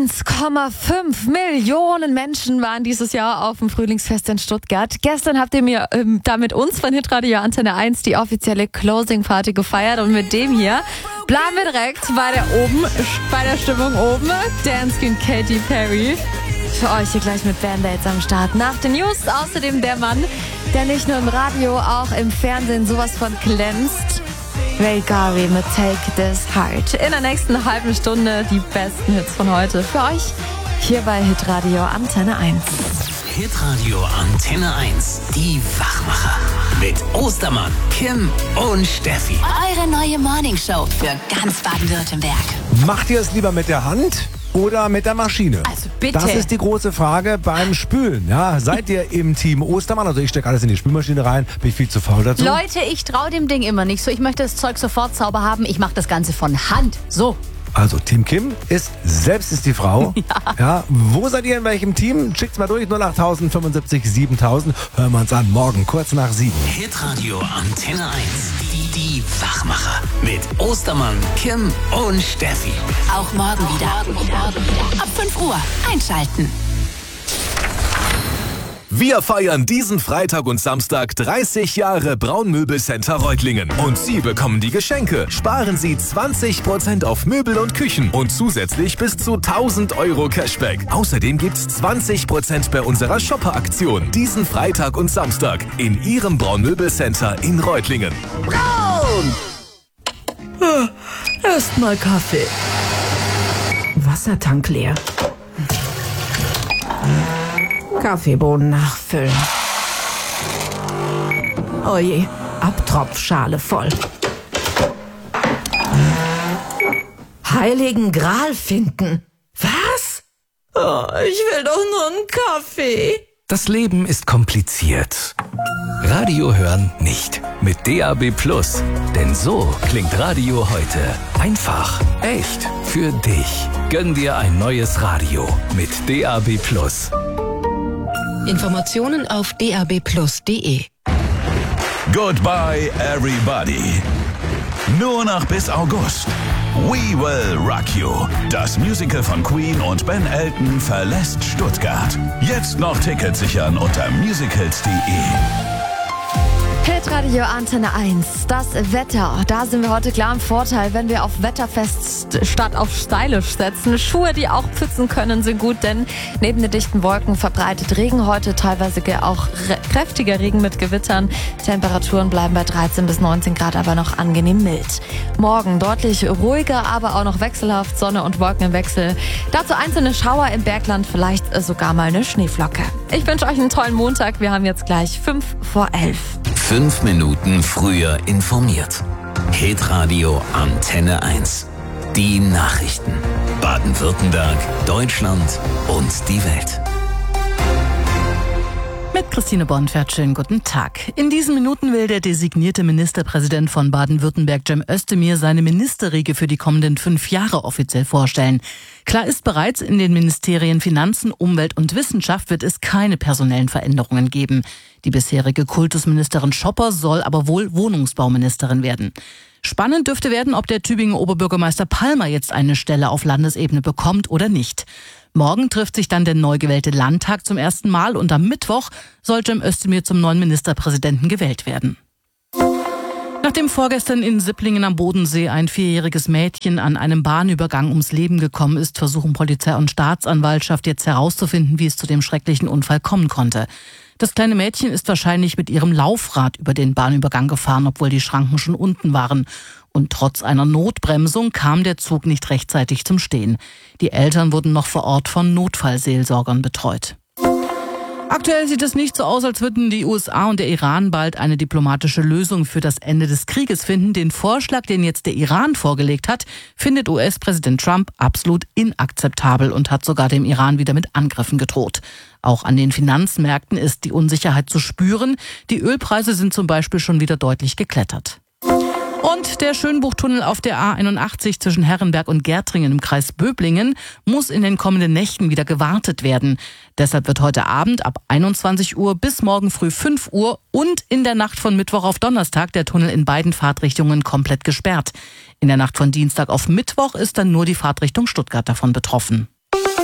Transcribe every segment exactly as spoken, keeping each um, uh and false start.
eins Komma fünf Millionen Menschen waren dieses Jahr auf dem Frühlingsfest in Stuttgart. Gestern habt ihr mir ähm, da mit uns von Hitradio Antenne eins die offizielle Closing Party gefeiert und mit dem hier bleiben wir direkt bei der oben, bei der Stimmung oben. Dance Queen Katy Perry. Für euch hier gleich mit Band-Aids am Start. Nach den News außerdem der Mann, der nicht nur im Radio, auch im Fernsehen sowas von glänzt. Ray Garvey mit Take This Heart. In der nächsten halben Stunde die besten Hits von heute für euch hier bei Hitradio Antenne eins. Hitradio Antenne eins, die Wachmacher. Mit Ostermann, Kim und Steffi. Eure neue Morningshow für ganz Baden-Württemberg. Macht ihr es lieber mit der Hand oder mit der Maschine? Also bitte. Das ist die große Frage beim Spülen. Ja, seid ihr im Team Ostermann? Also ich stecke alles in die Spülmaschine rein, bin ich viel zu faul dazu. Leute, ich traue dem Ding immer nicht so. Ich möchte das Zeug sofort sauber haben. Ich mache das Ganze von Hand. So. Also Team Kim ist, selbst ist die Frau. Ja. ja. Wo seid ihr in welchem Team? Schickt's mal durch, null acht fünfundsiebzig siebentausend. Hören wir uns an, morgen kurz nach sieben. Hitradio Antenne eins, die, die Wachmacher. Mit Ostermann, Kim und Steffi. Auch morgen wieder. Ab fünf Uhr einschalten. Wir feiern diesen Freitag und Samstag dreißig Jahre Braunmöbelcenter Reutlingen. Und Sie bekommen die Geschenke. Sparen Sie zwanzig Prozent auf Möbel und Küchen und zusätzlich bis zu tausend Euro Cashback. Außerdem gibt's zwanzig Prozent bei unserer Shopper-Aktion. Diesen Freitag und Samstag in Ihrem Braunmöbelcenter in Reutlingen. Braun! Erstmal Kaffee. Wassertank leer. Kaffeebohnen nachfüllen. Oje, Abtropfschale voll. Heiligen Gral finden. Was? Oh, ich will doch nur einen Kaffee. Das Leben ist kompliziert. Radio hören nicht. Mit D A B Plus. Denn so klingt Radio heute. Einfach, echt, für dich. Gönn dir ein neues Radio mit D A B Plus. Informationen auf d a b plus punkt d e. Goodbye everybody. Nur noch bis August. We Will Rock You. Das Musical von Queen und Ben Elton verlässt Stuttgart. Jetzt noch Tickets sichern unter musicals punkt d e. Hitradio Antenne eins, das Wetter. Da sind wir heute klar im Vorteil, wenn wir auf wetterfest statt auf stylisch setzen. Schuhe, die auch pfützen können, sind gut, denn neben den dichten Wolken verbreitet Regen heute, teilweise auch re- kräftiger Regen mit Gewittern. Temperaturen bleiben bei dreizehn bis neunzehn Grad, aber noch angenehm mild. Morgen deutlich ruhiger, aber auch noch wechselhaft, Sonne und Wolken im Wechsel. Dazu einzelne Schauer im Bergland, vielleicht sogar mal eine Schneeflocke. Ich wünsche euch einen tollen Montag. Wir haben jetzt gleich fünf vor elf. Fünf Minuten früher informiert. Hitradio Antenne eins. Die Nachrichten. Baden-Württemberg, Deutschland und die Welt. Mit Christine Bonfert, schönen guten Tag. In diesen Minuten will der designierte Ministerpräsident von Baden-Württemberg, Cem Özdemir, seine Ministerriege für die kommenden fünf Jahre offiziell vorstellen. Klar ist bereits, in den Ministerien Finanzen, Umwelt und Wissenschaft wird es keine personellen Veränderungen geben. Die bisherige Kultusministerin Schopper soll aber wohl Wohnungsbauministerin werden. Spannend dürfte werden, ob der Tübinger Oberbürgermeister Palmer jetzt eine Stelle auf Landesebene bekommt oder nicht. Morgen trifft sich dann der neu gewählte Landtag zum ersten Mal und am Mittwoch soll Cem Özdemir zum neuen Ministerpräsidenten gewählt werden. Nachdem vorgestern in Sipplingen am Bodensee ein vierjähriges Mädchen an einem Bahnübergang ums Leben gekommen ist, versuchen Polizei und Staatsanwaltschaft jetzt herauszufinden, wie es zu dem schrecklichen Unfall kommen konnte. Das kleine Mädchen ist wahrscheinlich mit ihrem Laufrad über den Bahnübergang gefahren, obwohl die Schranken schon unten waren. Und trotz einer Notbremsung kam der Zug nicht rechtzeitig zum Stehen. Die Eltern wurden noch vor Ort von Notfallseelsorgern betreut. Aktuell sieht es nicht so aus, als würden die U S A und der Iran bald eine diplomatische Lösung für das Ende des Krieges finden. Den Vorschlag, den jetzt der Iran vorgelegt hat, findet U S-Präsident Trump absolut inakzeptabel und hat sogar dem Iran wieder mit Angriffen gedroht. Auch an den Finanzmärkten ist die Unsicherheit zu spüren. Die Ölpreise sind zum Beispiel schon wieder deutlich geklettert. Und der Schönbuchtunnel auf der A einundachtzig zwischen Herrenberg und Gärtringen im Kreis Böblingen muss in den kommenden Nächten wieder gewartet werden. Deshalb wird heute Abend ab einundzwanzig Uhr bis morgen früh fünf Uhr und in der Nacht von Mittwoch auf Donnerstag der Tunnel in beiden Fahrtrichtungen komplett gesperrt. In der Nacht von Dienstag auf Mittwoch ist dann nur die Fahrtrichtung Stuttgart davon betroffen.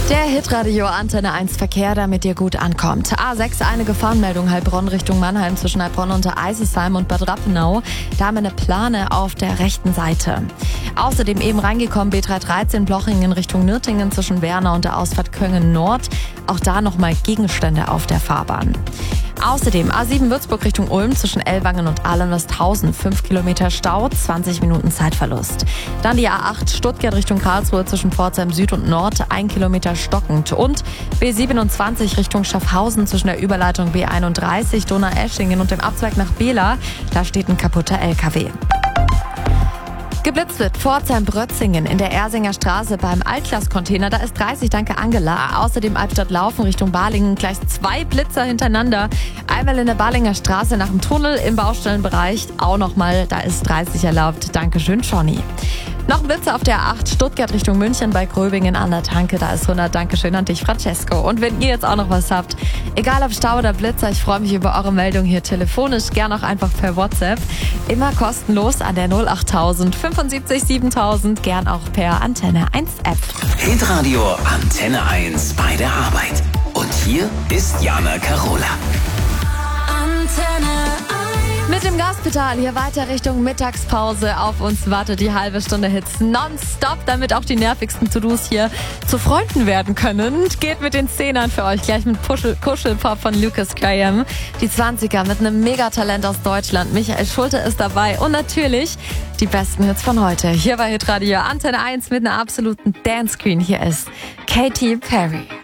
Der Hitradio Antenne eins Verkehr, damit ihr gut ankommt. A sechs, eine Gefahrenmeldung Heilbronn Richtung Mannheim zwischen Heilbronn und Eisesheim und Bad Rappenau. Da haben wir eine Plane auf der rechten Seite. Außerdem eben reingekommen B drei dreizehn Blochingen Richtung Nürtingen zwischen Werner und der Ausfahrt Köngen Nord. Auch da nochmal Gegenstände auf der Fahrbahn. Außerdem A sieben Würzburg Richtung Ulm zwischen Ellwangen und Ahlen-Westhausen. fünf Kilometer Stau, zwanzig Minuten Zeitverlust. Dann die A acht Stuttgart Richtung Karlsruhe zwischen Pforzheim Süd und Nord, ein Kilometer stockend. Und B siebenundzwanzig Richtung Schaffhausen zwischen der Überleitung B einunddreißig Donaueschingen und dem Abzweig nach Bela. Da steht ein kaputter L K W. Geblitzt wird Pforzheim-Brötzingen in der Ersinger Straße beim Altglas-Container. Da ist dreißig, danke Angela. Außerdem Albstadt-Laufen Richtung Balingen. Gleich zwei Blitzer hintereinander. Einmal in der Balinger Straße nach dem Tunnel im Baustellenbereich. Auch nochmal, da ist dreißig erlaubt. Dankeschön, Johnny. Noch ein Blitzer auf der A acht Stuttgart Richtung München bei Gröbingen an der Tanke. Da ist hundert. Dankeschön an dich, Francesco. Und wenn ihr jetzt auch noch was habt, egal ob Stau oder Blitzer, ich freue mich über eure Meldung hier telefonisch. Gern auch einfach per WhatsApp. Immer kostenlos an der null achttausend fünfundsiebzig siebentausend. Gern auch per Antenne eins App. Hitradio Antenne eins bei der Arbeit. Und hier ist Jana Karola. Antenne Mit dem Gaspedal hier weiter Richtung Mittagspause. Auf uns wartet die halbe Stunde Hits nonstop, damit auch die nervigsten To-Dos hier zu Freunden werden können. Geht mit den Zehnern für euch gleich mit Puschel, Kuschelpop von Lucas Graham. Die zwanziger mit einem Megatalent aus Deutschland. Michael Schulte ist dabei und natürlich die besten Hits von heute. Hier bei Hitradio Antenne eins mit einer absoluten Dance Queen. Hier ist Katy Perry.